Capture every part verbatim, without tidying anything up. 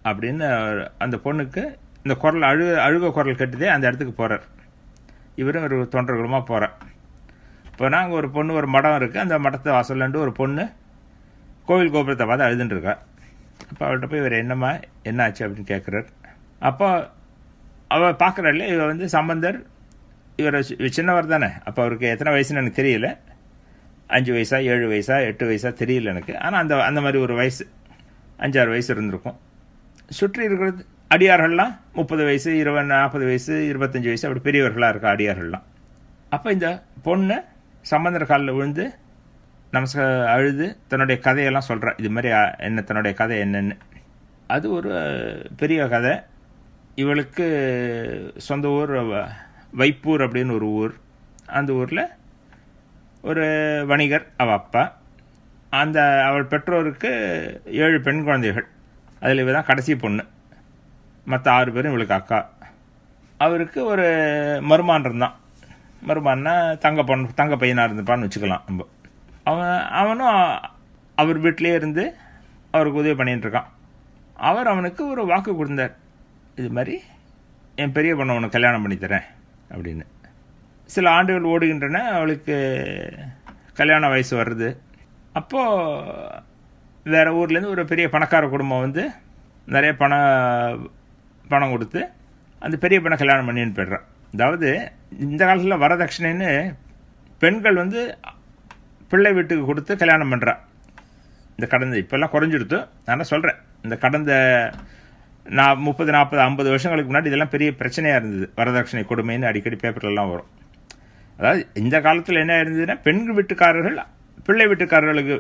அப்படின்னு அந்த பொண்ணுக்கு இந்த குரல் அழு அழுக குரல் கட்டுதே அந்த இடத்துக்கு போகிறார். இவரும் ஒரு தொண்டர்களுமாக போகிறார். இப்போ நாங்கள் ஒரு பொண்ணு, ஒரு மடம் இருக்குது, அந்த மடத்தை வாசல்லண்டு ஒரு பொண்ணு கோவில் கோபுரத்தை பார்த்து அழுதுன்ட்ருக்கா. அப்போ அவர்கிட்ட போய் இவர் என்னம்மா என்ன ஆச்சு அப்படின்னு கேட்குறார். அப்போ அவள் பார்க்குறாள், இவர் வந்து சம்பந்தர், இவர் சின்னவர் தானே, அப்போ அவருக்கு எத்தனை வயசுன்னு எனக்கு தெரியல, அஞ்சு வயசா ஏழு வயசா எட்டு வயசா தெரியல எனக்கு, ஆனால் அந்த அந்த மாதிரி ஒரு வயசு, அஞ்சாறு வயசு இருந்திருக்கும். சுற்றி இருக்கிறது அடியார்கள்லாம் முப்பது வயசு இருபது நாற்பது வயசு இருபத்தஞ்சி வயசு அப்படி பெரியவர்களாக இருக்கா அடியார்கள்லாம். அப்போ இந்த பொண்ணு சம்பந்தர் காலில் விழுந்து நமஸ்க அழுது தன்னுடைய கதையெல்லாம் சொல்கிறா. இது மாதிரி என்ன தன்னுடைய கதை என்னென்னு. அது ஒரு பெரிய கதை. இவளுக்கு சொந்த ஊர் வைப்பூர் அப்படின்னு ஒரு ஊர். அந்த ஊரில் ஒரு வணிகர் அவள் அப்பா. அந்த அவள் பெற்றோருக்கு ஏழு பெண் குழந்தைகள். அதில் இவ தான் கடைசி பொண்ணு. மற்ற ஆறு பேரும் இவளுக்கு அக்கா. அவருக்கு ஒரு மருமான் இருந்தான். மருமான்னா தங்க பொண்ணு தங்க பையனாக இருந்துப்பான்னு வச்சுக்கலாம் நம்ம. அவன் அவனும் அவர் வீட்டிலே இருந்து அவருக்கு உதவி பண்ணிகிட்டு இருக்கான். அவர் அவனுக்கு ஒரு வாக்கு கொடுத்தார், இது மாதிரி என் பெரிய பொண்ணை உனக்கு கல்யாணம் பண்ணித்தரேன் அப்படின்னு. சில ஆண்டுகள் ஓடுகின்றன. அவளுக்கு கல்யாண வயசு வருது. அப்போது வேறு ஊர்லேருந்து ஒரு பெரிய பணக்கார குடும்பம் வந்து நிறைய பணம் பணம் கொடுத்து அந்த பெரிய பெண்ணை கல்யாணம் பண்ணின்னு போய்ட்றான். அதாவது இந்த காலத்தில் வரதட்சணைன்னு பெண்கள் வந்து பிள்ளை வீட்டுக்கு கொடுத்து கல்யாணம் பண்ணுறா. இந்த கடந்த இப்போல்லாம் குறைஞ்சிடுத்து. நான் சொல்கிறேன், இந்த கடந்த நான் முப்பது நாற்பது ஐம்பது வருஷங்களுக்கு முன்னாடி இதெல்லாம் பெரிய பிரச்சனையாக இருந்தது. வரதட்சணை கொடுமைன்னு அடிக்கடி பேப்பர்லாம் வரும். அதாவது இந்த காலத்தில் என்ன இருந்ததுன்னா, பெண் வீட்டுக்காரர்கள் பிள்ளை வீட்டுக்காரர்களுக்கு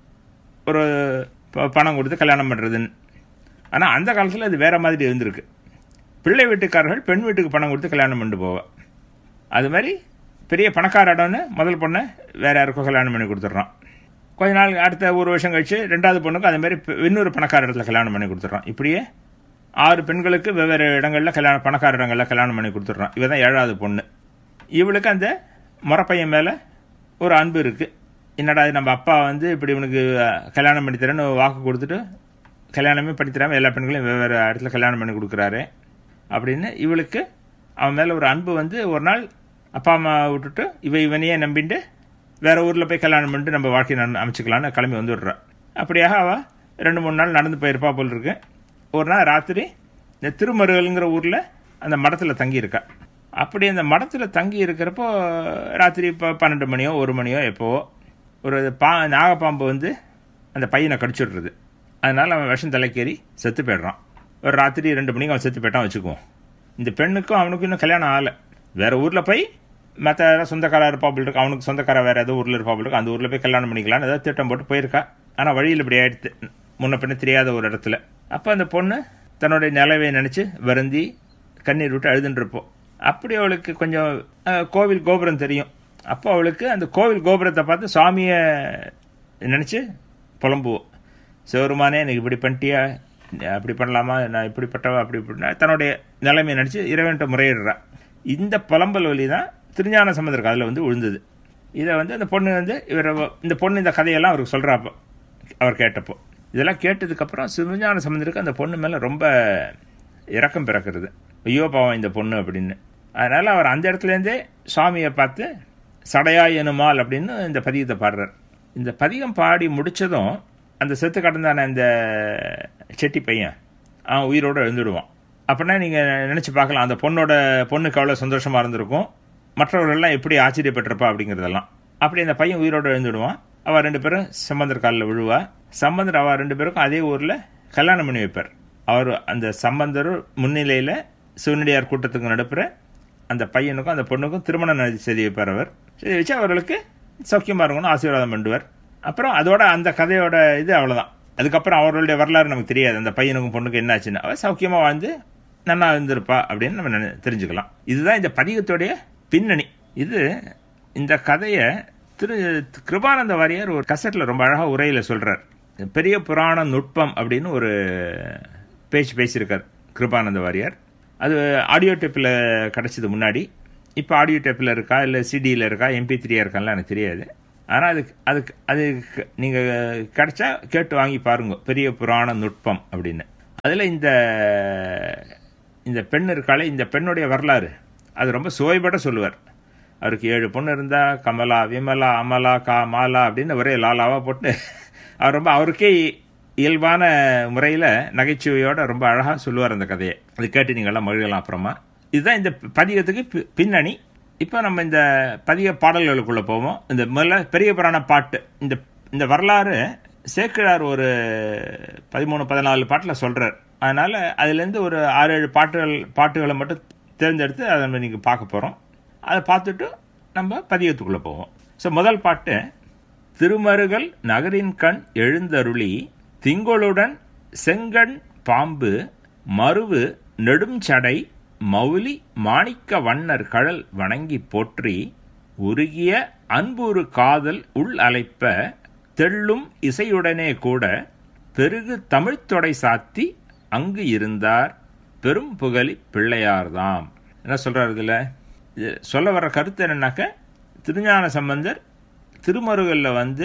ஒரு பணம் கொடுத்து கல்யாணம் பண்ணுறதுன்னு. ஆனால் அந்த காலத்தில் அது வேறு மாதிரி இருந்திருக்கு. பிள்ளை வீட்டுக்காரர்கள் பெண் வீட்டுக்கு பணம் கொடுத்து கல்யாணம் பண்ணிட்டு போவா. அது மாதிரி பெரிய பணக்கார இடம்னு முதல் பொண்ணை வேறு யாருக்கும் கல்யாணம் பண்ணி கொடுத்துட்றான். கொஞ்ச நாள் அடுத்த ஒரு வருஷம் கழிச்சு ரெண்டாவது பொண்ணுக்கும் அது மாதிரி இன்னொரு பணக்கார இடத்துல கல்யாணம் பண்ணி கொடுத்துட்றான். இப்படியே ஆறு பெண்களுக்கு வெவ்வேறு இடங்களில் கல்யாணம் பணக்கார இடங்களில் கல்யாணம் பண்ணி கொடுத்துட்றான். இவ தான் ஏழாவது பொண்ணு. இவளுக்கு அந்த முறப்பையன் மேலே ஒரு அன்பு இருக்குது. என்னடா நம்ம அப்பா வந்து இப்படி இவனுக்கு கல்யாணம் பண்ணித்தரேன்னு வாக்கு கொடுத்துட்டு கல்யாணமே பண்ணித்தராமல் எல்லா பெண்களையும் வெவ்வேறு இடத்துல கல்யாணம் பண்ணி கொடுக்குறாரு அப்படின்னு இவளுக்கு அவன் மேலே ஒரு அன்பு வந்து ஒரு நாள் அப்பா அம்மா விட்டுட்டு இவ இவனையே நம்பிட்டு வேறு ஊரில் போய் கல்யாணம் பண்ணிட்டு நம்ம வாழ்க்கையை நன் அமைச்சிக்கலான்னு கிளம்பி வந்து விட்றான். அப்படியாக அவள் ரெண்டு மூணு நாள் நடந்து போயிருப்பா போல் இருக்கு. ஒரு நாள் ராத்திரி இந்த திருமருகலுங்கிற ஊரில் அந்த மடத்தில் தங்கியிருக்கா. அப்படி அந்த மடத்தில் தங்கி இருக்கிறப்போ ராத்திரி இப்போ பன்னெண்டு மணியோ ஒரு மணியோ எப்போவோ ஒரு பா நாகப்பாம்பு வந்து அந்த பையனை கடிச்சுடுறது. அதனால் அவன் விஷம் தலைக்கேறி செத்து போய்ட்றான். ஒரு ராத்திரி ரெண்டு மணிக்கு அவன் செத்து போய்ட்டான் வச்சுக்குவோம். இந்த பெண்ணுக்கும் அவனுக்கும் இன்னும் கல்யாணம் ஆகலை. வேறு ஊரில் போய் மற்ற சொந்தக்கார இருப்பாப்பில் இருக்கு, அவனுக்கு சொந்தக்கார வேறு ஏதோ ஊரில் இருப்பாப்பில் இருக்கு, அந்த ஊரில் போய் கல்யாணம் பண்ணிக்கலான்னு ஏதாவது திட்டம் போட்டு போயிருக்கா. ஆனால் வழியில் இப்படி ஆயிடுத்து, முன்ன பின்ன தெரியாத ஒரு இடத்துல. அப்போ அந்த பொண்ணு தன்னுடைய நிலவை நினச்சி வருந்தி கண்ணீர் விட்டு அழுதுன்றப்போ அப்படி அவளுக்கு கொஞ்சம் கோவில் கோபுரம் தெரியும். அப்போ அவளுக்கு அந்த கோவில் கோபுரத்தை பார்த்து சுவாமியை நினச்சி புலம்புவோம். சிவருமானே எனக்கு இப்படி பண்ணிட்டியா, அப்படி பண்ணலாமா, நான் இப்படிப்பட்டவா அப்படி இப்படின்னா தன்னுடைய நிலைமையை நினச்சி இறைவன்கிட்ட முறையிடுறா. இந்த புலம்பல் வழி தான் திருஞான சம்பந்தர் காதில் வந்து விழுந்தது. இதை வந்து அந்த பொண்ணு வந்து இவர் இந்த பொண்ணு இந்த கதையெல்லாம் அவருக்கு சொல்கிறாப்போ அவர் கேட்டப்போ இதெல்லாம் கேட்டதுக்கப்புறம் திருஞான சம்பந்தருக்கு அந்த பொண்ணு மேலே ரொம்ப இரக்கம் பிறக்கிறது. ஐயோ பாவம் இந்த பொண்ணு அப்படின்னு. அதனால் அவர் அந்த இடத்துலேருந்தே சுவாமியை பார்த்து சடையா எனுமால் அப்படின்னு இந்த பதிகத்தை பாடுறார். இந்த பதிகம் பாடி முடித்ததும் அந்த செத்து கடந்தான இந்த செட்டி பையன் அவன் உயிரோடு எழுந்துடுவான். அப்படின்னா நீங்கள் நினச்சி பார்க்கலாம் அந்த பொண்ணோட பொண்ணுக்கு அவ்வளோ சந்தோஷமாக இருந்திருக்கும், மற்றவர்கள்லாம் எப்படி ஆச்சரியப்பட்டிருப்பா அப்படிங்கிறதெல்லாம். அப்படி அந்த பையன் உயிரோடு எழுந்துடுவான். அவள் ரெண்டு பேரும் சம்பந்தர் காலில் விழுவா. சம்பந்தர் அவள் ரெண்டு பேருக்கும் அதே ஊரில் கல்யாணம் பண்ணி வைப்பார். அவர் அந்த சம்பந்தர் முன்னிலையில் சிவனடியார் கூட்டத்துக்கு நடுப்புற அந்த பையனுக்கும் அந்த பொண்ணுக்கும் திருமணம் செய்து வைப்பார். அவர் செய்து வச்சு அவர்களுக்கு சௌக்கியமாக இருக்கணும்னு ஆசீர்வாதம் பண்ணுவார். அப்புறம் அதோட அந்த கதையோட இது அவ்வளோதான். அதுக்கப்புறம் அவர்களுடைய வரலாறு நமக்கு தெரியாது. அந்த பையனுக்கும் பொண்ணுக்கும் என்ன ஆச்சுன்னு அவள் சௌக்கியமாக வாழ்ந்து நன்னா இருந்திருப்பா அப்படின்னு நம்ம தெரிஞ்சுக்கலாம். இதுதான் இந்த பதிகத்துடைய பின்னணி. இது இந்த கதையை திரு கிருபானந்த வாரியார் ஒரு கசட்டில் ரொம்ப அழகாக உரையில் சொல்கிறார். பெரிய புராண நுட்பம் அப்படின்னு ஒரு பேச்சு பேசியிருக்கார் கிருபானந்த வாரியார். அது ஆடியோ டேப்பில் கிடச்சது முன்னாடி. இப்போ ஆடியோ டேப்பில் இருக்கா இல்லை சிடியில் இருக்கா எம்பி த்ரீயாக இருக்கான்லாம் எனக்கு தெரியாது. ஆனால் அதுக்கு அதுக்கு அது நீங்கள் கிடைச்சா கேட்டு வாங்கி பாருங்க, பெரிய புராண நுட்பம் அப்படின்னு. அதில் இந்த இந்த பெண் இருக்காளே, இந்த பெண்ணுடைய வரலாறு அது ரொம்ப சுவைபட சொல்லுவார். அவருக்கு ஏழு பொண்ணு இருந்தால் கமலா, விமலா, அமலா, கா, மாலா அப்படின்னு ஒரே லாலாவாக போட்டு அவர் ரொம்ப அவருக்கே இயல்பான முறையில் நகைச்சுவையோடு ரொம்ப அழகாக சொல்லுவார் அந்த கதையை. அது கேட்டு நீங்கள்லாம் மகிழலாம். அப்புறமா இதுதான் இந்த பதிகத்துக்கு பின்னணி. இப்போ நம்ம இந்த பதிக பாடல்களுக்குள்ளே போவோம். இந்த முதல்ல பெரிய புராண பாட்டு, இந்த இந்த வரலாறு சேக்கிழார் ஒரு பதிமூணு பதினாலு பாட்டில் சொல்கிறார். அதனால் அதுலேருந்து ஒரு ஆறு ஏழு பாட்டுகள் பாட்டுகளை மட்டும் தேர்ந்தெடுத்து அதை நம்ம நீங்கள் பார்க்க போகிறோம். அதை பார்த்துட்டு நம்ம பதிகத்துக்குள்ளே போவோம். ஸோ முதல் பாட்டு, திருமருகல் நகரின் கண் எழுந்தருளி திங்களுடன் செங்கண் பாம்பு மருவு நெடுஞ்சடை மௌலி மாணிக்க வண்ணர் கழல் வணங்கி போற்றி உருகிய அன்புரு காதல் உள் அலைப்ப தெள்ளும் இசையுடனே கூட பெருகு தமிழ்த்தொடை சாத்தி அங்கு இருந்தார் பெரும் புகழி பிள்ளையார்தாம். என்ன சொல்றாரு இதில்? சொல்ல வர்ற கருத்து என்னன்னாக்க, திருஞான சம்பந்தர் திருமருகலில் வந்து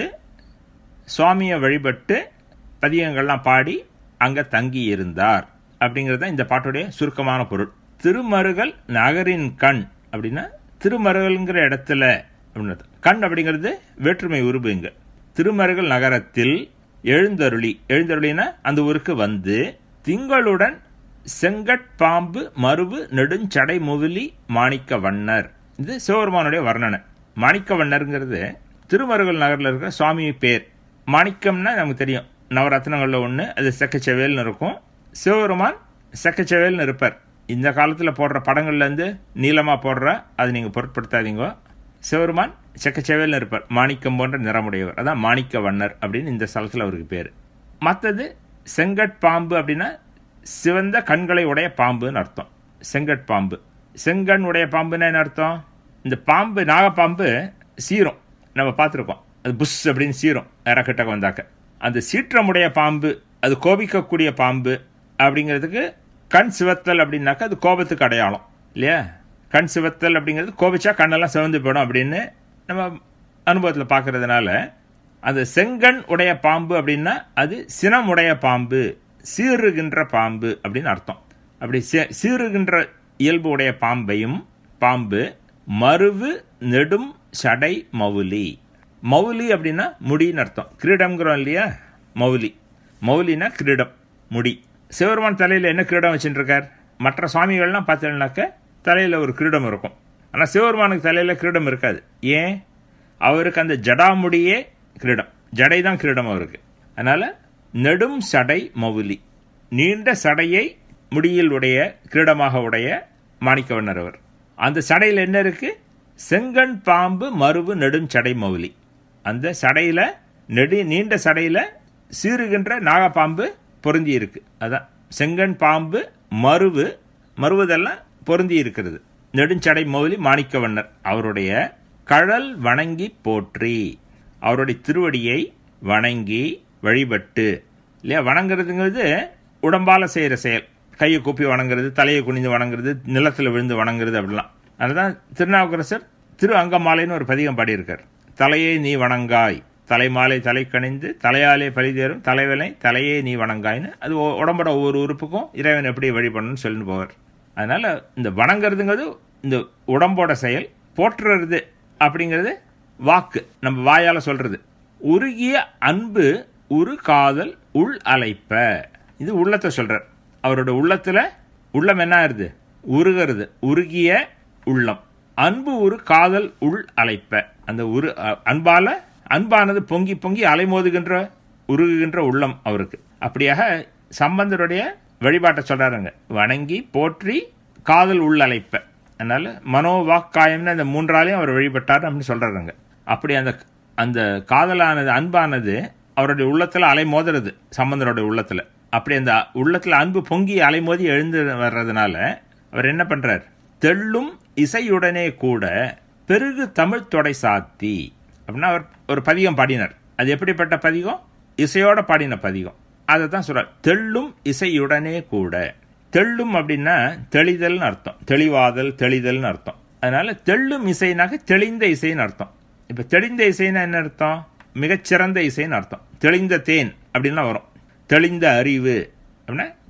சுவாமியை வழிபட்டு பதிகங்கள்லாம் பாடி அங்கே தங்கி இருந்தார் அப்படிங்கிறது தான் இந்த பாட்டுடைய சுருக்கமான பொருள். திருமருகல் நகரின் கண் அப்படின்னா திருமருகல்ங்கிற இடத்துல அப்படின்றது. கண் அப்படிங்கிறது வேற்றுமை உருபு. இங்க திருமருகல் நகரத்தில் எழுந்தருளி, எழுந்தருளினா அந்த ஊருக்கு வந்து திங்களுடன் செங்கட்பாம்பு மருவு நெடுஞ்சடை முவிலி மாணிக்க வண்ணர். இது சிவபெருமானுடைய வர்ணனை. மாணிக்க வண்ணருங்கிறது திருமருகல் நகரில் இருக்கிற சுவாமி பேர். மாணிக்கம்னா நமக்கு தெரியும், நவரத்னங்களில் ஒன்று. அது செக்கச்செவேல்னு இருக்கும். சிவபெருமான் செக்கச்செவேல்னு இருப்பார். இந்த காலத்தில் போடுற படங்கள்லேருந்து நீளமாக போடுற அது நீங்கள் பொருட்படுத்தாதீங்க. சிவபெருமான் செக்கச்செவேல்னு இருப்பார். மாணிக்கம் போன்ற நிறமுடையவர். அதான் மாணிக்க வண்ணர் அப்படின்னு இந்த ஸ்தலத்தில் அவருக்கு பேர். மற்றது செங்கட்பாம்பு அப்படின்னா சிவந்த கண்களை உடைய பாம்புன்னு அர்த்தம். செங்கட்பாம்பு, செங்கண் உடைய பாம்புன்னு என்ன அர்த்தம்? இந்த பாம்பு, நாகப்பாம்பு சீரும், நம்ம பார்த்துருக்கோம். அது புஷ் அப்படின்னு சீரும் இறக்கிட்ட வந்தாக்க. அந்த சீற்றமுடைய பாம்பு, அது கோபிக்கக்கூடிய பாம்பு அப்படிங்கிறதுக்கு கண் சிவத்தல் அப்படின்னாக்கா அது கோபத்துக்கு அடையாளம் இல்லையா? கண் சிவத்தல் அப்படிங்கிறது கோபிச்சா கண்ணெல்லாம் சிவந்து போயிடும் அப்படின்னு நம்ம அனுபவத்தில் பார்க்கறதுனால, அந்த செங்கண் உடைய பாம்பு அப்படின்னா அது சினமுடைய பாம்பு, சீறுகின்ற பாம்பு அப்படின்னு அர்த்தம். அப்படி சீறுகின்ற இயல்பு உடைய பாம்பையும் பாம்பு மருவு நெடும் சடை மவுலி. மௌலி அப்படின்னா முடின்னு அர்த்தம். கிரீடம்ங்கிறோம் இல்லையா? மௌலி, மௌலினா கிரீடம், முடி. சிவபெருமான் தலையில் என்ன கிரீடம் வச்சுட்டு இருக்கார்? மற்ற சுவாமிகள்லாம் பார்த்தீங்கன்னாக்க தலையில் ஒரு கிரீடம் இருக்கும். ஆனால் சிவபெருமானுக்கு தலையில் கிரீடம் இருக்காது. ஏன்? அவருக்கு அந்த ஜடாமுடியே கிரீடம், ஜடை தான் கிரீடம் அவருக்கு. அதனால நெடும் சடை மவுலி, நீண்ட சடையை முடியில் உடைய கிரீடமாக உடைய மாணிக்கவண்ணர் அவர். அந்த சடையில் என்ன இருக்கு? செங்கண் பாம்பு மருவு நெடும் சடை மவுலி. அந்த சடையில நெடு நீண்ட சடையில சீறுகின்ற நாகப்பாம்பு பொருந்தி இருக்கு. அதான் செங்கண் பாம்பு மருவு, மருவதெல்லாம் பொருந்தி இருக்கிறது. நெடுஞ்சடை மௌலி மாணிக்கவண்ணர் அவருடைய கழல் வணங்கி போற்றி, அவருடைய திருவடியை வணங்கி வழிபட்டு இல்லையா? வணங்குறதுங்கிறது உடம்பால செய்கிற செயல். கையை கூப்பி வணங்குறது, தலையை குனிந்து வணங்குறது, நிலத்தில் விழுந்து வணங்குறது அப்படிலாம். அதுதான் திருநாவுக்கரசர் திரு அங்கமாலைன்னு ஒரு பதிகம் பாடியிருக்கார். தலையை நீ வணங்காய், தலைமாலை தலை கணிந்து தலையாலே பரிதேறும் தலைவனை தலையே நீ வணங்காய்னு. அது உடம்போட ஒவ்வொரு உறுப்புக்கும் இறைவன் எப்படி வழிபடணும்னு சொல்லிட்டு போவார். அதனால இந்த வணங்குறதுங்கிறது இந்த உடம்போட செயல். போற்றுறது அப்படிங்கிறது வாக்கு, நம்ம வாயால சொல்றது. உருகிய அன்பு உரு காதல் உள் அலைப்ப, இது உள்ளத்தை சொல்றார். அவரோட உள்ளத்துல உள்ளம் என்ன ஆகுது? உருகிறது. உருகிய உள்ளம். அன்பு ஒரு காதல் உள் அலைப்ப, அந்த உரு அன்பால அன்பானது பொங்கி பொங்கி அலைமோதுகின்ற உருகுகின்ற உள்ளம் அவருக்கு. அப்படியாக சம்பந்தருடைய வழிபாட்டை சொல்றாருங்க. வணங்கி போற்றி காதல் உள் அலைப்ப. அதனால மனோ வாக்காயம்னு அந்த மூன்றாலையும் அவர் வழிபட்டார் அப்படின்னு சொல்றாருங்க. அப்படி அந்த அந்த காதலானது, அன்பானது அவருடைய உள்ளத்துல அலைமோதுறது, சம்பந்தருடைய உள்ளத்துல. அப்படி அந்த உள்ளத்துல அன்பு பொங்கி அலைமோதி எழுந்து வர்றதுனால அவர் என்ன பண்றார்? தெள்ளும் இசையுடனே கூட பெருகு தமிழ் தொடை சாத்தி அப்படின்னா அவர் ஒரு பதிகம் பாடினார். அது எப்படிப்பட்ட பதிகம்? இசையோட பாடின பதிகம். அதை தான் சொல்றார். தெள்ளும் இசையுடனே கூட. தெள்ளும் அப்படின்னா தெளிதல்னு அர்த்தம், தெளிவாதல், தெளிதல்னு அர்த்தம். அதனால தெள்ளும் இசைனாக தெளிந்த இசைன்னு அர்த்தம். இப்ப தெளிந்த இசைன்னா என்ன அர்த்தம்? மிகச்சிறந்த இசைன்னு அர்த்தம். தெளிந்த தேன் அப்படின்னா வரும். தெளிந்த அறிவு அப்படின்னா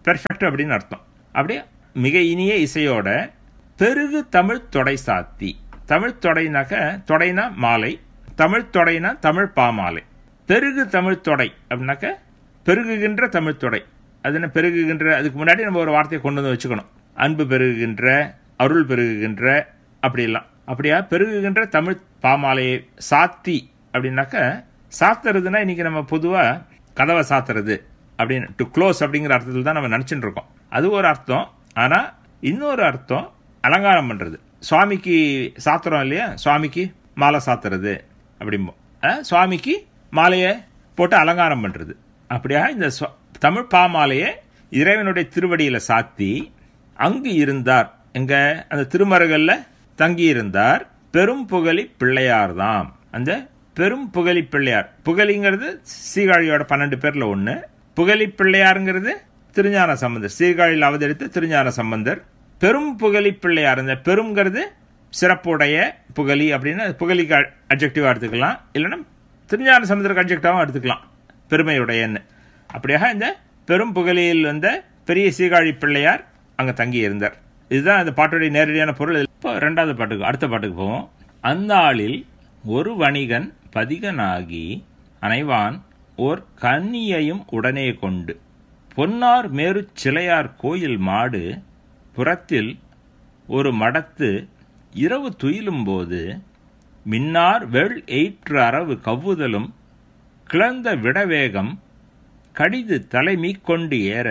பெர்ஃபெக்ட் அப்படின்னு அர்த்தம். அப்படியே மிக இனிய இசையோட பெருகு தமிழ் தொடை சாத்தி. தமிழ் தொடைனாக்க தொடைனா மாலை, தமிழ் தொடைனா தமிழ் பாமாலை. பெருகு தமிழ் தொடை அப்படின்னாக்க பெருகுகின்ற தமிழ் தொடை. அது என்ன பெருகுகின்ற, அதுக்கு முன்னாடி நம்ம ஒரு வார்த்தையை கொண்டு வந்து வச்சுக்கணும். அன்பு பெருகுகின்ற, அருள் பெருகுகின்ற, அப்படிலாம். அப்படியா பெருகுகின்ற தமிழ் பாமாலையை சாத்தி அப்படின்னாக்க, சாத்துறதுன்னா இன்னைக்கு நம்ம பொதுவாக கதவை சாத்துறது அப்படின்னு, டு க்ளோஸ் அப்படிங்கிற அர்த்தத்தில் தான் நம்ம நினச்சிட்டு இருக்கோம். அது ஒரு அர்த்தம். ஆனால் இன்னொரு அர்த்தம் அலங்காரம் பண்ணுறது. சுவாமிக்கு சாத்துறோம் இல்லையா, சுவாமிக்கு மாலை சாத்துறது அப்படிம்போம். சுவாமிக்கு மாலையை போட்டு அலங்காரம் பண்ணுறது. அப்படியா இந்த தமிழ் பாமாலையை இறைவனுடைய திருவடியில் சாத்தி அங்கு இருந்தார். எங்க அந்த திருமருகல்ல தங்கி இருந்தார். பெரும் புகழி பிள்ளையார் தாம். அந்த பெரும் புகழி பிள்ளையார், புகழிங்கிறது சீர்காழியோட பன்னெண்டு பேர்ல ஒன்று. புகழி பிள்ளையாருங்கிறது திருஞான சம்பந்தர், சீர்காழியில் அவதரித்த திருஞான சம்பந்தர். பெரும் புகழி பிள்ளையார், இந்த பெரும்ங்கிறது சிறப்புடைய புகழி அப்படின்னு புகழிக்கு அட்ஜெக்டிவா எடுத்துக்கலாம், இல்லைன்னா திருஞான சம்பந்தருக்கு அட்ஜெக்டிவாகவும் எடுத்துக்கலாம், பெருமையுடையன்னு. அப்படியாக இந்த பெரும் புகழியில் வந்த பெரிய சீர்காழி பிள்ளையார் அங்கே தங்கி இருந்தார். இதுதான் அந்த பாட்டுடைய நேரடியான பொருள். இப்போ ரெண்டாவது பாட்டுக்கு, அடுத்த பாட்டுக்கு போவோம். அந்த ஆளில் ஒரு வணிகன் பதிகனாகி அனைவான் ஓர் கன்னியையும் உடனே கொண்டு பொன்னார் மேரு சிலையார் கோயில் மாடு புறத்தில் ஒரு மடத்து இரவு துயிலும் போது மின்னார் வெள் எயிற்று அரவு கவ்வுதலும் கிளந்த விடவேகம் கடிது தலைமீ கொண்டு ஏற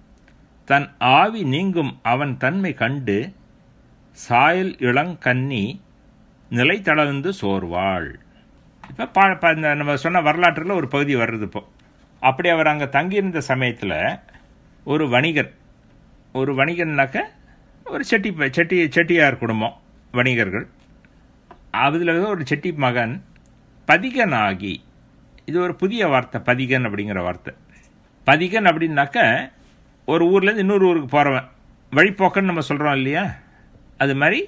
தன் ஆவி நீங்கும் அவன் தன்மை கண்டு சாயல் இளங்கன்னி நிலை தளர்ந்து சோர்வாள். இப்போ இந்த நம்ம சொன்ன வரலாற்றில் ஒரு பகுதி வர்றது. இப்போ அப்படி அவர் அங்கே தங்கியிருந்த சமயத்தில் ஒரு வணிகர், ஒரு வணிகர்னாக்க ஒரு செட்டி செட்டி செட்டியார் குடும்பம் வணிகர்கள், அதில் ஒரு செட்டி மகன் பதிகனாகி, இது ஒரு புதிய வார்த்தை பதிகன் அப்படிங்கிற வார்த்தை. பதிகன் அப்படின்னாக்க ஒரு ஊர்லேருந்து இன்னொரு ஊருக்கு போகிறவன், வழிப்போக்கன்னு நம்ம சொல்கிறோம் இல்லையா, அது மாதிரி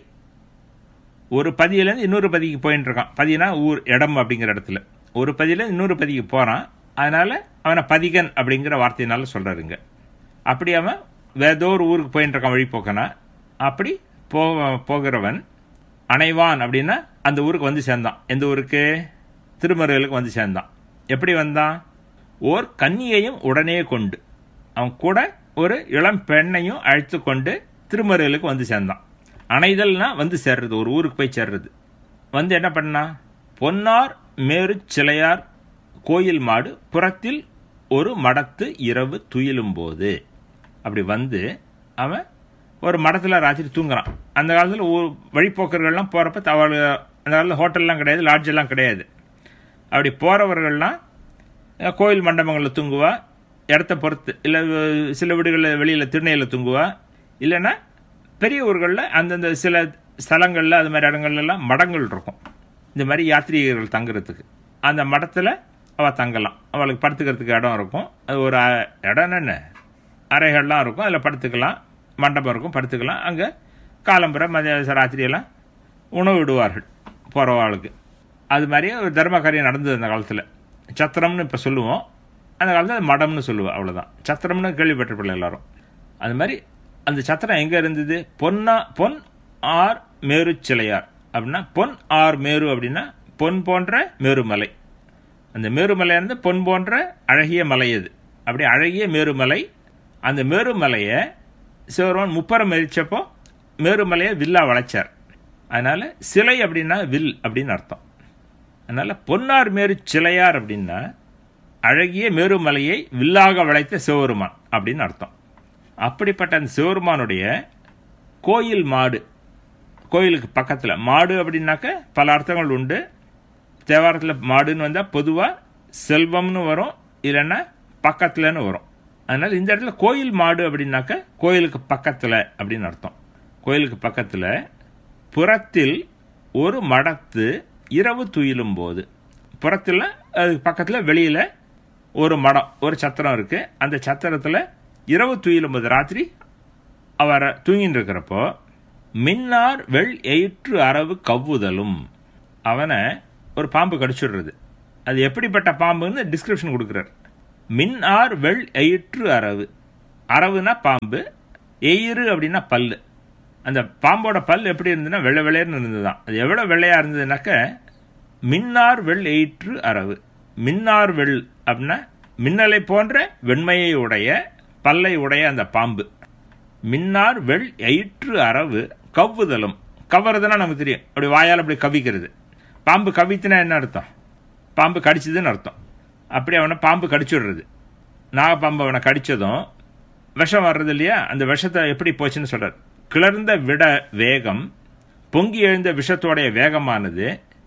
ஒரு பதியிலேருந்து இன்னொரு பதிக்கு போயின்னு இருக்கான். பதினா ஊர், இடம் அப்படிங்கிற இடத்துல ஒரு பதியிலேருந்து இன்னொரு பதிக்கு போகிறான். அதனால் அவனை பதிகன் அப்படிங்கிற வார்த்தையினால சொல்கிறாருங்க. அப்படி அவன் வேதோ ஒரு ஊருக்கு போயின்னு இருக்கான் வழிப்போக்கனா. அப்படி போ போகிறவன் அனைவான் அப்படின்னா அந்த ஊருக்கு வந்து சேர்ந்தான். எந்த ஊருக்கு? திருமருகலுக்கு வந்து சேர்ந்தான். எப்படி வந்தான்? ஓர் கன்னியையும் உடனே கொண்டு, அவன் கூட ஒரு இளம் பெண்ணையும் அழைத்து கொண்டு திருமருகலுக்கு வந்து சேர்ந்தான். அணைதல்னா வந்து சேர்றது, ஒரு ஊருக்கு போய் சேர்றது. வந்து என்ன பண்ணா? பொன்னார் மேரு சிலையார் கோயில் மாடு புறத்தில் ஒரு மடத்து இரவு துயிலும் போது, அப்படி வந்து அவன் ஒரு மடத்தில் ராத்திரி தூங்குறான். அந்த காலத்தில் ஊர் வழிப்போக்கர்கள்லாம் போகிறப்ப அவள் அந்த காலத்தில் ஹோட்டல்லாம் கிடையாது, லாட்ஜெல்லாம் கிடையாது. அப்படி போகிறவர்கள்லாம் கோயில் மண்டபங்களில் தூங்குவா, இடத்த பொறுத்து. இல்லை சில வீடுகளில் வெளியில் திருநெல்வேலியில் தூங்குவா, இல்லைன்னா பெரிய ஊர்களில் அந்தந்த சில ஸ்தலங்களில் அது மாதிரி இடங்கள்லாம் மடங்கள் இருக்கும், இந்த மாதிரி யாத்திரிகர்கள் தங்குறதுக்கு. அந்த மடத்தில் அவள் தங்கலாம், அவளுக்கு படுத்துக்கிறதுக்கு இடம் இருக்கும். அது ஒரு இடம் என்ன அறைகள்லாம் இருக்கும், அதில் படுத்துக்கலாம், மண்டபம் இருக்கும், படுத்துக்கலாம். அங்கே காலம்புரை மதிய ராத்திரியெல்லாம் உணவு விடுவார்கள் போகிறவாளுக்கு. அது மாதிரியே ஒரு தர்ம காரியம் நடந்தது அந்த காலத்தில். சத்திரம்னு இப்போ சொல்லுவோம், அந்த காலத்தில் மடம்னு சொல்லுவோம், அவ்வளோதான். சத்திரம்னு கேள்விப்பட்டிருப்பில்ல எல்லாரும். அது மாதிரி அந்த சத்திரம் எங்கே இருந்தது? பொன்னா பொன் ஆர் மேரு சிலையார் அப்படின்னா, பொன் ஆர் மேரு அப்படின்னா பொன் போன்ற மேருமலை. அந்த மேருமலை இருந்து பொன் போன்ற அழகிய மலை அது. அப்படி அழகிய மேருமலை. அந்த மேருமலையை சிவருமான் முப்பரம் எரிச்சப்போ மேருமலையை வில்லா வளைச்சார். அதனால சிலை அப்படின்னா வில் அப்படின்னு அர்த்தம். அதனால பொன்னார் மேரு சிலையார் அப்படின்னா அழகிய மேருமலையை வில்லாக வளைத்த சிவருமான் அப்படின்னு அர்த்தம். அப்படிப்பட்ட அந்த சிவருமானுடைய கோயில் மாடு, கோயிலுக்கு பக்கத்தில் மாடு அப்படின்னாக்க பல அர்த்தங்கள் உண்டு. தேவாரத்தில் மாடுன்னு வந்தால் பொதுவாக செல்வம்னு வரும், இல்லைன்னா பக்கத்துலன்னு வரும். அதனால் இந்த இடத்துல கோயில் மாடு அப்படின்னாக்க கோயிலுக்கு பக்கத்தில் அப்படின்னு அர்த்தம். கோயிலுக்கு பக்கத்தில் புறத்தில் ஒரு மடத்து இரவு துயிலும் போது, புறத்தில் அதுக்கு பக்கத்தில் வெளியில் ஒரு மடம், ஒரு சத்திரம் இருக்குது. அந்த சத்திரத்தில் இரவு துயிலும் போது, ராத்திரி அவரை தூங்கின்னு இருக்கிறப்போ மின்னார் வெள் எயிற்று அரவு கவ்வுதலும், அவனை ஒரு பாம்பு கடிச்சுடுறது. அது எப்படிப்பட்ட பாம்புன்னு டிஸ்கிரிப்ஷன் கொடுக்குறார். மின்னார் வெள் எயிற்று அரவு, அரவுனா பாம்பு, எயிறு அப்படின்னா பல்லு. அந்த பாம்போட பல் எப்படி இருந்ததுன்னா வெள்ளை வெள்ளையர்னு இருந்தது தான். அது எவ்வளோ வெள்ளையாக இருந்ததுனாக்க மின்னார் வெள் எயிற்று அரவு. மின்னார் வெள் அப்படின்னா மின்னலை போன்ற வெண்மையை உடைய பல்லை உடைய அந்த பாம்பு. மின்னார் வெள் எயிற்று அரவு கவ்வுதலும். கவ்வுறதுன்னா நமக்கு தெரியும், அப்படி வாயால் அப்படி கவிக்கிறது. பாம்பு கவித்துனா என்ன அர்த்தம்? பாம்பு கடிச்சதுன்னு அர்த்தம். அப்படி அவனை பாம்பு கடிச்சுடுறது. நாகப்பாம்பு அவனை கடித்ததும் விஷம் வர்றது இல்லையா, அந்த விஷத்தை எப்படி போச்சுன்னு சொல்கிறார். கிளர்ந்த விட வேகம், பொங்கி எழுந்த விஷத்தோடைய வேகமானது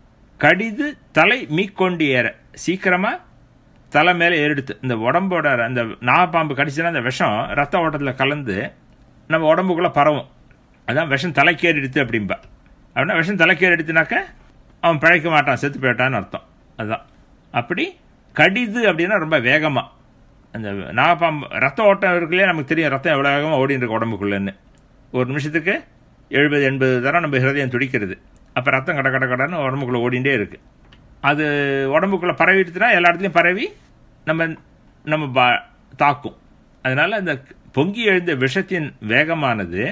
கடிது தலை மீக்கொண்டு ஏற, சீக்கிரமாக தலை மேலே ஏறிடுத்து. இந்த உடம்போட அந்த நாகப்பாம்பு கடிச்சுன்னா அந்த விஷம் ரத்த ஓட்டத்தில் கலந்து நம்ம உடம்புக்குள்ளே பரவும். அதான் விஷம் தலைக்கேறிடுத்து அப்படின்பா. அப்படின்னா விஷம் தலைக்கேறிடுத்துனாக்க அவன் பிழைக்க மாட்டான், செத்து போயிட்டான்னு அர்த்தம். அதுதான். அப்படி கடிது அப்படின்னா ரொம்ப வேகமாக. அந்த நாகப்பாம்பு ரத்த ஓட்டம் இருக்குல்லையே, நமக்கு தெரியும் ரத்தம் எவ்வளோ வேகமாக ஓடின்னு இருக்கு உடம்புக்குள்ளேன்னு. ஒரு நிமிஷத்துக்கு எழுபது எண்பது தரம் நம்ம ஹிருதயம் துடிக்கிறது. அப்போ ரத்தம் கட கட கடன்னு உடம்புக்குள்ளே ஓடிண்டே இருக்குது. அது உடம்புக்குள்ளே பரவிட்டுனா எல்லா இடத்துலையும் பரவி நம்ம நம்ம பா தாக்கும். அதனால் அந்த பொங்கி எழுந்த விஷத்தின் வேகமானது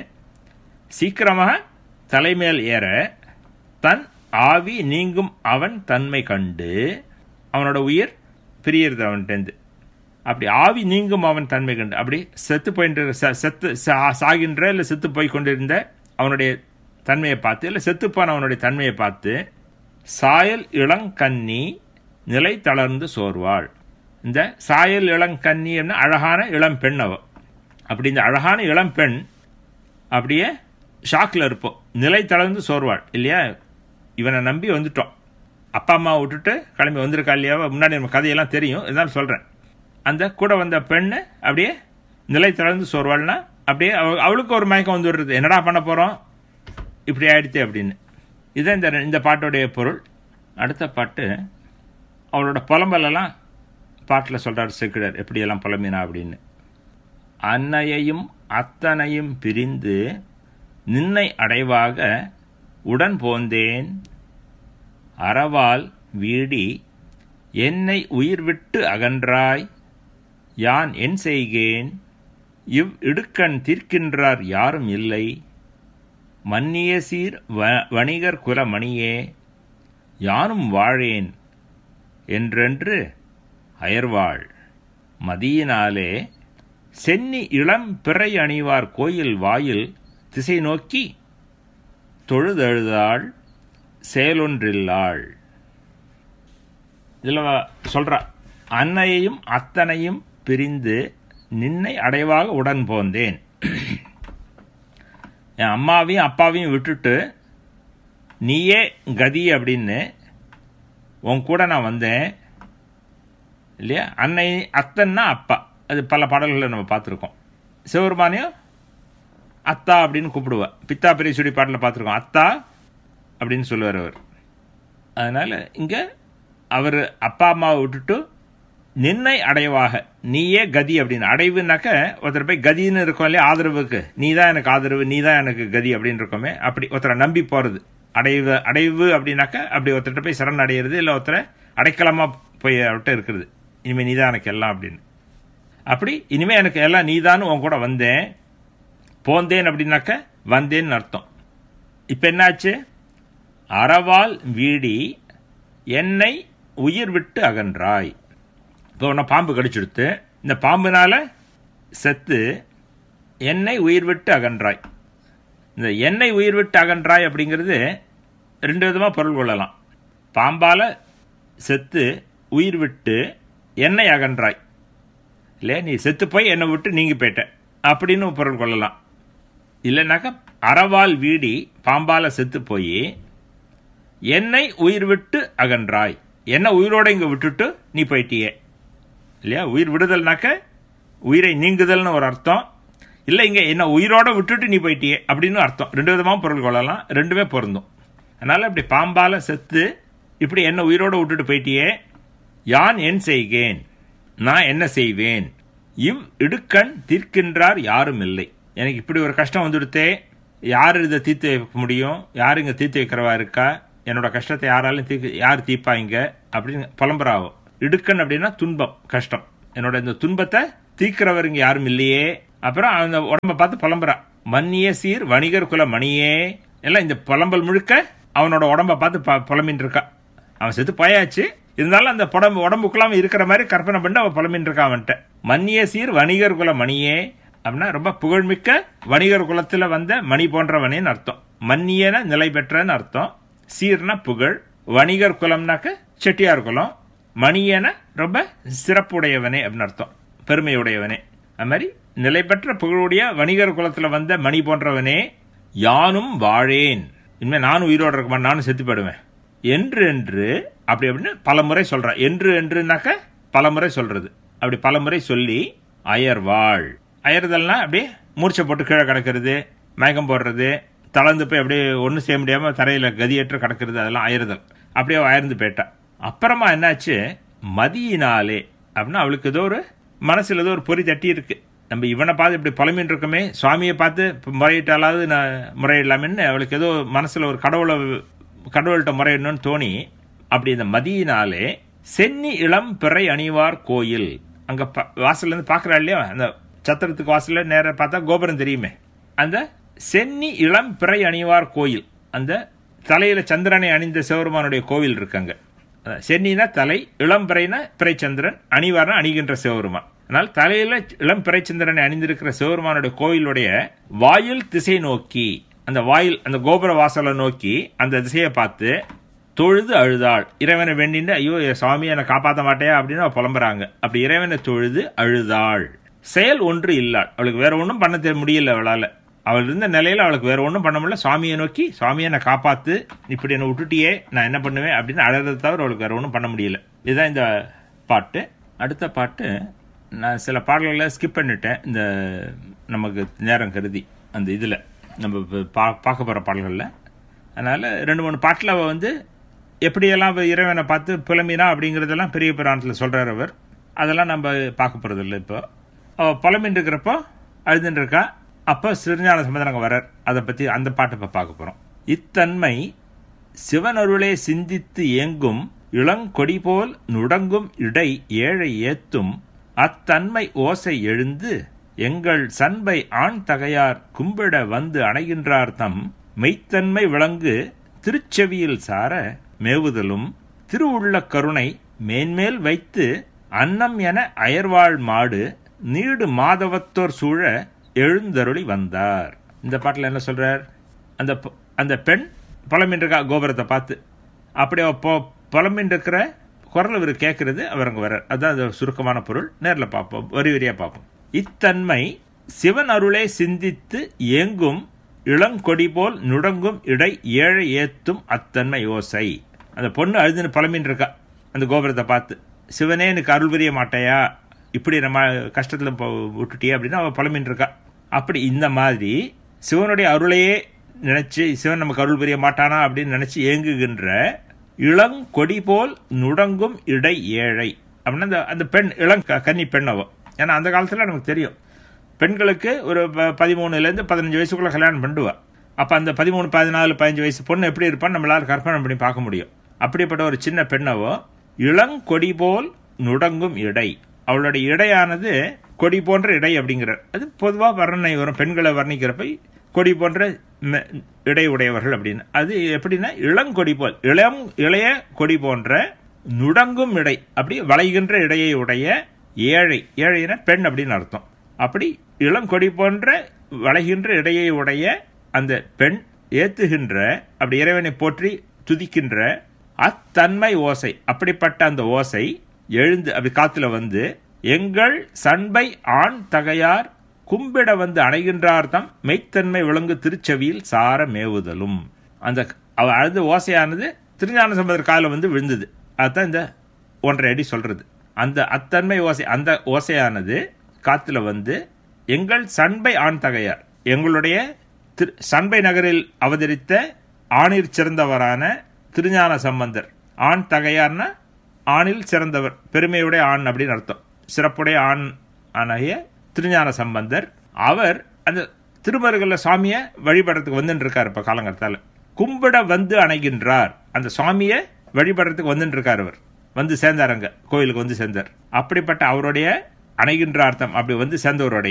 சீக்கிரமாக தலைமேல் ஏற தன் ஆவி நீங்கும் அவன் தன்மை கண்டு, அவனோட உயிர் பிரியறது அவன்கிட்டேருந்து. அப்படி ஆவி நீங்கும் அவன் தன்மை கண்டு, அப்படி செத்து போயின்ற செத்து சாகின்ற இல்லை செத்து போய் கொண்டிருந்த அவனுடைய தன்மையை பார்த்து, இல்லை செத்துப்பான அவனுடைய தன்மையை பார்த்து சாயல் இளங்கன்னி நிலை தளர்ந்து சோர்வாள். இந்த சாயல் இளங்கன்னி என்ன அழகான இளம் பெண் அவ. அப்படி இந்த அழகான இளம் பெண் அப்படியே ஷாக்கில் இருப்போம். நிலை தளர்ந்து சோர்வாள் இல்லையா. இவனை நம்பி வந்துட்டோம், அப்பா அம்மா விட்டுட்டு கிளம்பி வந்திருக்கா இல்லையா. முன்னாடி நம்ம கதையெல்லாம் தெரியும், இருந்தாலும் சொல்கிறேன். அந்த கூட வந்த பெண்ணு அப்படியே நிலை தளர்ந்து சோர்வாள்னா அப்படியே அவளுக்கு ஒரு மயக்கம் வந்து விடுறது. என்னடா பண்ண போகிறோம், இப்படி ஆயிடுச்சு அப்படின்னு. இதுதான் இந்த இந்த பாட்டோடைய பொருள். அடுத்த பாட்டு அவளோட புலம்பலெல்லாம் பாட்டில் சொல்கிறார் சேக்கிழார், எப்படியெல்லாம் புலம்பினா அப்படின்னு. அன்னையையும் அத்தனையும் பிரிந்து நின்னை அடைவாக உடன் போந்தேன், அறவால் வீடி என்னை உயிர் விட்டு அகன்றாய், யான் என் செய்கேன், இவ் இடுக்கண் தீர்க்கின்றார் யாரும் இல்லை, மன்னிய சீர் வ வணிகர் குலமணியே, யானும் வாழேன் என்றென்று அயர்வாள், மதியினாலே சென்னி இளம் பிறை அணிவார் கோயில் வாயில் திசை நோக்கி தொழுதழுதாள் செயலொன்றில்லாள். இதில் சொல்கிறா, அன்னையையும் அத்தனையும் பிரிந்து நின்னை அடைவாக உடன் போந்தேன். என் அம்மாவையும் அப்பாவையும் விட்டுட்டு நீயே கதி அப்படின்னு உன் கூட நான் வந்தேன் இல்லையா. அன்னை அத்தன்னா அப்பா, அது பல பாடல்களை நம்ம பார்த்துருக்கோம். சிவபெருமானையும் அத்தா அப்படின்னு கூப்பிடுவார். பித்தா பெரிய சுடி பாட்டில் பார்த்துருக்கோம், அத்தா அப்படின்னு சொல்லுவார் அவர். அதனால் இங்கே அவர் அப்பா அம்மாவை விட்டுட்டு நின்னை அடைவாக நீயே கதி அப்படின்னு. அடைவுனாக்க ஒருத்தர் போய் கதின்னு இருக்கோம் இல்லையா, ஆதரவுக்கு நீ தான் எனக்கு ஆதரவு, நீ தான் எனக்கு கதி அப்படின்னு இருக்கோமே. அப்படி ஒருத்தரை நம்பி போகிறது அடைவு. அடைவு அப்படின்னாக்க அப்படி ஒருத்தர்கிட்ட போய் சரண் அடையிறது, இல்லை ஒருத்தரை அடைக்கலமாக போய் அவர்கிட்ட இருக்கிறது. இனிமேல் நீ தான் எனக்கு எல்லாம் அப்படின்னு. அப்படி இனிமேல் எனக்கு எல்லாம் நீ தான் உன் கூட வந்தேன். போந்தேன் அப்படின்னாக்க வந்தேன்னு அர்த்தம். இப்போ என்னாச்சு, அறவால் வீடி என்னை உயிர் விட்டு அகன்றாய். இப்போ உன்னை பாம்பு கடிச்சுடுத்து, இந்த பாம்புனால செத்து என்னை உயிர் விட்டு அகன்றாய். இந்த என்னை உயிர் விட்டு அகன்றாய் அப்படிங்கிறது ரெண்டு விதமாக பொருள் கொள்ளலாம். பாம்பால் செத்து உயிர் விட்டு என்னை அகன்றாய் இல்லை, நீ செத்து போய் என்னை விட்டு நீங்கி போயிட்ட அப்படின்னு பொருள் கொள்ளலாம். இல்லைனாக்கா அறவால் வீடி பாம்பால் செத்து போய் என்னை உயிர் விட்டு அகன்றாய், என்ன உயிரோட இங்கே விட்டுட்டு நீ போயிட்டியே இல்லையா. உயிர் விடுதல்னாக்க உயிரை நீங்குதல்னு ஒரு அர்த்தம். இல்லை இங்கே என்ன உயிரோட விட்டுட்டு நீ போயிட்டியே அப்படின்னு அர்த்தம். ரெண்டு விதமாக பொருள் கொள்ளலாம், ரெண்டுமே பொருந்தும். அதனால் இப்படி பாம்பால் செத்து இப்படி என்ன உயிரோடு விட்டுட்டு போயிட்டியே, யான் என் செய்கேன், நான் என்ன செய்வேன், இவ் இடுக்கண் தீர்க்கின்றார் யாரும் இல்லை. எனக்கு இப்படி ஒரு கஷ்டம் வந்துடுத்தே, யார் இதை தீர்த்து வைக்க முடியும், யார் இங்கே தீர்த்து வைக்கிறவா இருக்கா, என்னோட கஷ்டத்தை யாராலும் தீர்க்க யார் தீர்ப்பாங்க அப்படின்னு புலம்புறாவோ. இடுக்கண் அப்படின்னா துன்பம், கஷ்டம். என்னோட இந்த துன்பத்தை தீர்க்கிறவர் இங்கே யாரும் இல்லையே அப்புறம் அந்த உடம்ப பார்த்து புலம்புறான். மன்னிய சீர் வணிகர் குல மணியே, எல்லாம் இந்த புலம்பல் முழுக்க அவனோட உடம்ப பார்த்து புலம்பின் இருக்கான். அவன் செத்து போயாச்சு, இருந்தாலும் அந்த உடம்பு உடம்புக்குள்ளாம இருக்கிற மாதிரி கற்பனை பண்ணி அவன் புலம்பின் இருக்கான் அவன்கிட்ட. மன்னிய சீர் வணிகர் குல மணியே அப்படின்னா ரொம்ப புகழ்மிக்க வணிகர் குலத்துல வந்த மணி போன்றவனேன்னு அர்த்தம். மன்னியன நிலை பெற்றன்னு அர்த்தம். சீர்னா புகழ், வணிகர் குலம்னாக்க செட்டியார் குலம், மணியன ரொம்ப சிறப்புடையவனே அப்படின்னு அர்த்தம், பெருமையுடையவனே. அது மாதிரி நிலை பெற்ற புகழுடைய வணிகர் குலத்துல வந்த மணி போன்றவனே, யானும் வாழேன், இனிமே நானும் உயிரோடு இருக்க மாட்டேன், நானும் செத்து போயிடுவேன் என்று என்று அப்படி அப்படின்னு பல முறை சொல்றான். என்று என்றுனாக்க பல முறை சொல்றது. அப்படி பல முறை சொல்லி அயர்வாள், அயர்தல்னா அப்படியே மூர்ச்சை போட்டு கீழே கிடக்கிறது, மயக்கம் போடுறது, தளர்ந்து போய் அப்படியே ஒன்றும் செய்ய முடியாம தரையில கதியற்று கிடக்கிறது, அதெல்லாம் அயர்தல். அப்படியே அயர்ந்து போயிட்டா. அப்புறமா என்னாச்சு, மதியினாலே அப்படின்னா அவளுக்கு ஏதோ ஒரு மனசுல ஏதோ ஒரு பொறி தட்டி இருக்கு. நம்ம இவனை பார்த்து இப்படி புலம்பின் இருக்கமே, சுவாமியை பார்த்து முறையிட்டாலாவது நான் முறையிடலாமேன்னு அவளுக்கு ஏதோ மனசுல ஒரு கடவுளை கடவுள்கிட்ட முறையிடணும்னு தோணி, அப்படி இந்த மதியினாலே சென்னி இளம் பிறை அணிவார் கோயில், அங்க வாசல்ல இருந்து பாக்குறா இல்லையா, அந்த சத்திரத்துக்கு வாசல்ல நேர பார்த்தா கோபுரம் தெரியுமே, அந்த சென்னி இளம் பிறை அணிவார் கோயில், அந்த தலையில சந்திரனை அணிந்த சிவபெருமானுடைய கோவில் இருக்காங்க. சென்னினா தலை, இளம் பிறைனா பிறைச்சந்திரன், அணிவார்னா அணிகின்ற சிவபெருமான். ஆனால் தலையில இளம் பிறைச்சந்திரனை அணிந்திருக்கிற சிவபெருமானுடைய கோயிலுடைய வாயில் திசை நோக்கி, அந்த வாயில் அந்த கோபுர வாசலை நோக்கி அந்த திசையை பார்த்து தொழுது அழுதாள். இறைவனை வேண்டின்னு, ஐயோ சுவாமி என்னை காப்பாற்ற மாட்டேயா அப்படின்னு அவ புலம்புறாங்க. அப்படி இறைவனை தொழுது அழுதாள். செயல் ஒன்று இல்லாள், அவளுக்கு வேற ஒன்றும் பண்ண முடியல அவளால. அவள் இருந்த நிலையில அவளுக்கு வேற ஒன்றும் பண்ண முடியல. சுவாமியை நோக்கி, சுவாமியை என்னை காப்பாத்து, இப்படி என்னை விட்டுட்டியே, நான் என்ன பண்ணுவேன் அப்படின்னு அழறதை தவிர அவளுக்கு வேற ஒன்றும் பண்ண முடியல. இதுதான் இந்த பாட்டு. அடுத்த பாட்டு நான் சில பாடல்களை ஸ்கிப் பண்ணிட்டேன், இந்த நமக்கு நேரம் கருதி. அந்த இதில் நம்ம பா பார்க்க போகிற பாடல்களில், அதனால் ரெண்டு மூணு பாட்டில் அவள் வந்து எப்படியெல்லாம் இறைவனை பார்த்து புலம்பினா அப்படிங்கிறதெல்லாம் பெரிய புராணத்தில் சொல்கிறார் அவர். அதெல்லாம் நம்ம பார்க்க போகிறது இல்லை. இப்போ அவள் புலம்பின்னு இருக்கிறப்போ அழுதுன்னு இருக்கா. அப்போ சிறுஞான சம்பந்தர் அங்கே வர்றார். அதை பற்றி அந்த பாட்டை இப்போ பார்க்க போகிறோம். இத்தன்மை சிவனருளே சிந்தித்து ஏங்கும் இளங்கொடி போல் நுடங்கும் இடை ஏழை ஏத்தும் அத்தன்மை ஓசை எழுந்து எங்கள் சண்பை ஆண் தகையார் கும்பிட வந்து அணைகின்றார் தம் மெய்த்தன்மை விளங்கு திருச்செவியில் சார மேவுதலும் திருவுள்ள கருணை மேன்மேல் வைத்து அன்னம் என அயர்வாள் மாடு நீடு மாதவத்தோர் சூழ எழுந்தருளி வந்தார். இந்த பாட்டில் என்ன சொல்றார், அந்த அந்த பெண் புலம்பின் இருக்கா கோபுரத்தை பார்த்து. அப்படி புலம்பின் இருக்கிற குரல் இவர் கேட்கறது, அவர் அங்கே வர்றார். அதுதான் அது சுருக்கமான பொருள். நேரில் பார்ப்போம், வரி வரியா பார்ப்போம். இத்தன்மை சிவன் அருளே சிந்தித்து ஏங்கும் இளங்கொடி போல் நுடங்கும் இடை ஏழை ஏத்தும் அத்தன்மை ஓசை. அந்த பொண்ணு அழுதுன்னு புலம்பின் இருக்கா அந்த கோபுரத்தை பார்த்து. சிவனே எனக்கு அருள் புரிய மாட்டையா, இப்படி நம்ம கஷ்டத்தில் விட்டுட்டியே அப்படின்னு அவள் புலம்பின் இருக்கா. அப்படி இந்த மாதிரி சிவனுடைய அருளையே நினைச்சு சிவன் நமக்கு அருள் புரிய மாட்டானா அப்படின்னு நினைச்சு ஏங்குகின்ற இளங்கொடி போல் நுடங்கும் இடை ஏழை அப்படின்னா அந்த அந்த பெண் இளங் கன்னி பெண் அவ. ஏன்னா அந்த காலத்தில் நமக்கு தெரியும், பெண்களுக்கு ஒரு பதிமூணுலேருந்து பதினஞ்சு வயசுக்குள்ள கல்யாணம் பண்ணுவா. அப்போ அந்த பதிமூணு பதினாலு பதினஞ்சு வயசு பொண்ணு எப்படி இருப்பான்னு நம்மளால கற்பனை பண்ணி பார்க்க முடியும். அப்படிப்பட்ட ஒரு சின்ன பெண்ணவோ இளங்கொடி போல் நுடங்கும் இடை, அவளுடைய இடையானது கொடி போன்ற இடை அப்படிங்கிறார். அது பொதுவாக வர்ணனை வரும், பெண்களை வர்ணிக்கிறப்ப கொடி போன்ற இடை உடையவர்கள் அப்படின்னு. அது எப்படின்னா இளங்கொடி போல், இளம் இளைய கொடி போன்ற நுடங்கும் இடை, அப்படி வளைகின்ற இடையை உடைய ஏழை, ஏழைன பெண் அப்படின்னு அர்த்தம். அப்படி இளங்கொடி போன்ற வளைகின்ற இடையை உடைய அந்த பெண் ஏத்துகின்ற, அப்படி இறைவனை போற்றி துதிக்கின்ற அத்தன்மை ஓசை, அப்படிப்பட்ட அந்த ஓசை எழுந்து அப்படி காத்துல வந்து எங்கள் சண்பை ஆண் தகையார் கும்பிட வந்து அணைகின்றார் தம் மெய்த்தன்மை விளங்கு திருச்செவியில் சார மேவுதலும். அந்த அழுத ஓசையானது திருஞான சம்பந்தர் காலில் வந்து விழுந்தது. அதுதான் இந்த ஒன்றரை அடி சொல்றது. அந்த அத்தன்மை ஓசை, அந்த ஓசையானது காத்துல வந்து எங்கள் சண்பை ஆண் தகையார், எங்களுடைய சண்பை நகரில் அவதரித்த ஆணிற் சிறந்தவரான திருஞான சம்பந்தர். ஆண் தகையார்னா ஆணில் சிறந்தவர், பெருமையுடைய ஆண் அப்படின்னு அர்த்தம். சிறப்புடைய ஆண் ஆணைய திருஞான சம்பந்தர் அவர் அந்த திருமருகல்ல சுவாமியை வழிபடுறதுக்கு வந்துட்டு இருக்காரு. இப்ப காலங்கத்தால கும்பிட வந்து அணைகின்றார், அந்த சுவாமியை வழிபடுறதுக்கு வந்துட்டு இருக்காரு. அவர் வந்து சேர்ந்தாருங்க, கோயிலுக்கு வந்து சேர்ந்தார். அப்படிப்பட்ட அவருடைய அணைகின்ற அர்த்தம், அப்படி வந்து சேர்ந்தவருடைய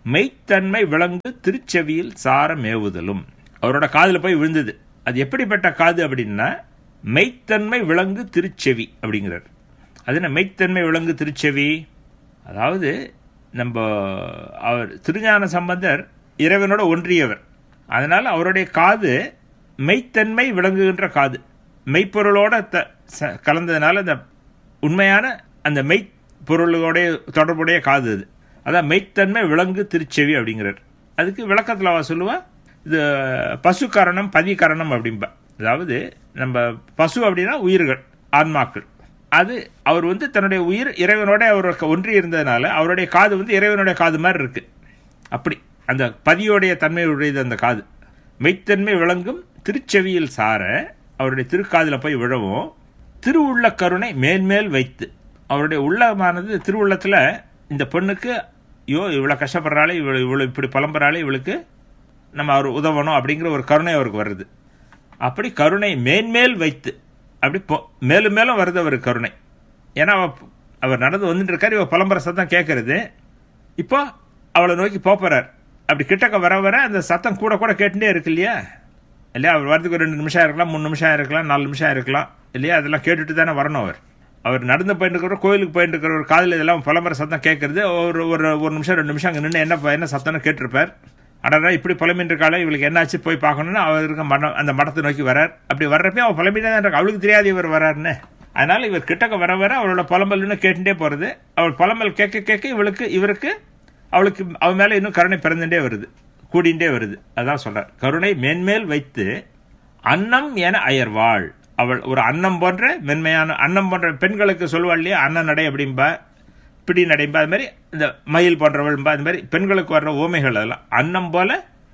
மெய்த்தன்மை விளங்கு திருச்செவியில் சார மேவுதலும். அவரோட காதில் போய் விழுந்தது. அது எப்படிப்பட்ட காது அப்படின்னா மெய்த்தன்மை விளங்கு திருச்செவி அப்படிங்கிறார். அது என்ன மெய்த்தன்மை விளங்கு திருச்செவி? அதாவது நம்ம அவர் திருஞான சம்பந்தர் இறைவனோட ஒன்றியவர். அதனால் அவருடைய காது மெய்த்தன்மை விளங்குகின்ற காது, மெய்ப்பொருளோட த கலந்ததுனால அந்த உண்மையான அந்த மெய்ப்பொருளோடைய தொடர்புடைய காது அது. அதான் மெய்த்தன்மை விளங்கு திருச்செவி அப்படிங்கிறார். அதுக்கு விளக்கத்தில் அவ சொல்லுவா, இது பசு கரணம் பதி கரணம் அப்படின்பா. அதாவது நம்ம பசு அப்படின்னா உயிர்கள், ஆன்மாக்கள். அது அவர் வந்து தன்னுடைய உயிர் இறைவனோட அவர் ஒன்றி இருந்ததுனால அவருடைய காது வந்து இறைவனுடைய காது மாதிரி இருக்கு. அப்படி அந்த பதியோடைய தன்மையுடையது அந்த காது. மெய்த்தன்மை விளங்கும் திருச்செவியில் சார, அவருடைய திருக்காதில் போய் விழவும், திருவுள்ள கருணை மேன்மேல் வைத்து, அவருடைய உள்ளமானது திருவுள்ளத்தில் இந்த பொண்ணுக்கு ஐயோ இவ்வளோ கஷ்டப்படுறாளே, இவ்வளோ இவ்வளோ இப்படி புலம்புறாளே, இவளுக்கு நம்ம அவர் உதவணும் அப்படிங்கிற ஒரு கருணை அவருக்கு வருது. அப்படி கருணை மேன்மேல் வைத்து அப்படி மேலும் மேலும் வருது அவர் கருணை. ஏன்னா அவர் நடந்து வந்துட்டு இருக்காரு, இவ புலம்புற சத்தம் கேட்கறது. இப்போ அவளை நோக்கி போறார். அப்படி கிட்டக்க வர வர அந்த சத்தம் கூட கூட கேட்டுட்டே இருக்கு இல்லையா இல்லையா அவர் வரதுக்கு ஒரு ரெண்டு நிமிஷம் இருக்கலாம், மூணு நிமிஷம் இருக்கலாம், நாலு நிமிஷம் இருக்கலாம் இல்லையா. அதெல்லாம் கேட்டுட்டு தானே வரணும். அவர் அவர் நடந்து போயிட்டு இருக்கிற கோயிலுக்கு போயிட்டு இருக்கிற ஒரு காதில் இதெல்லாம் புலம்புற சத்தம் கேட்கறது. ஒரு ஒரு ஒரு நிமிஷம் ரெண்டு நிமிஷம் அங்கே நின்று என்ன என்ன சத்தம்னு கேட்டிருப்பார். அடரா இப்படி புலம்பின்னு இருக்காளே, இவளுக்கு என்னாச்சு போய் பார்க்கணும்னு அவருக்கு மடம் அந்த மடத்தை நோக்கி வரார். அப்படி வர்றப்பே அவள் புலம்பிட்டே தான் இருக்கா, அவளுக்கு தெரியாது இவர் வராருன்னு. அதனால இவர் கிட்டக்க வர வர அவளோட புலம்பல்னு கேட்டுட்டே போறது. அவள் புலம்பல் கேட்க கேட்க இவளுக்கு இவருக்கு அவளுக்கு அவன் மேலே இன்னும் கருணை பிறந்துட்டே வருது, கூடிண்டே வருது. அதான் சொல்றார், கருணை மேன்மேல் வைத்து அன்னம் என அயர்வாள். அவள் ஒரு அன்னம் போன்ற மென்மையான அன்னம் போன்ற பெண்களுக்கு சொல்வாள் இல்லையா, அன்ன நடை அப்படின்பா, பிடி நடைம்பா, அது மாதிரி இந்த மயில் போன்றவள்பா, அது மாதிரி பெண்களுக்கு வர்ற ஓமைகள் அதெல்லாம். அன்னம் போல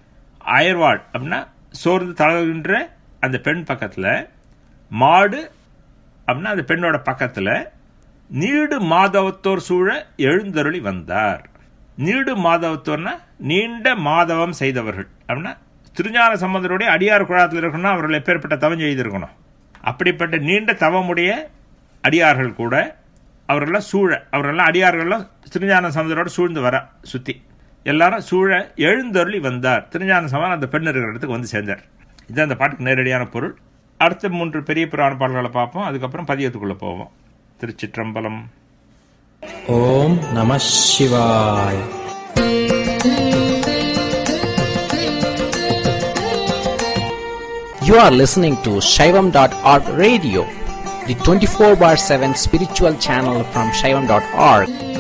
அயர்வாள் அப்படின்னா சோர்ந்து தளர்கின்ற அந்த பெண் பக்கத்தில், மாடு அப்படின்னா அந்த பெண்ணோட பக்கத்தில் நீடு மாதவத்தோர் சூழ எழுந்தருளி வந்தார். நீடு மாதவத்தோர்னா நீண்ட மாதவம் செய்தவர்கள் அப்படின்னா திருஞான சம்பந்தருடைய அடியார் குழாத்தில் இருக்கணும்னா அவர்கள் எப்பேற்பட்ட தவம் செய்திருக்கணும். அப்படிப்பட்ட நீண்ட தவமுடைய அடியார்கள் கூட அவர்களெல்லாம் சூழ, அவர்களெல்லாம் அடியார்கள்லாம் திருஞான சம்பந்தரோட சூழ்ந்து வர சுற்றி எல்லாரும் சூழ எழுந்தருளி வந்தார். திருஞான சம்பந்தர் அந்த பெண் இருக்கிற இடத்துக்கு வந்து சேர்ந்தார். இதுதான் அந்த பாட்டுக்கு நேரடியான பொருள். அடுத்த மூன்று பெரிய புராண பாடல்களை பார்ப்போம், அதுக்கப்புறம் பதியத்துக்குள்ளே போவோம். திருச்சிற்றம்பலம். ஓம் நம சிவாய். You are listening to Shaivam dot org radio, the twenty-four bar seven spiritual channel from Shaivam dot org.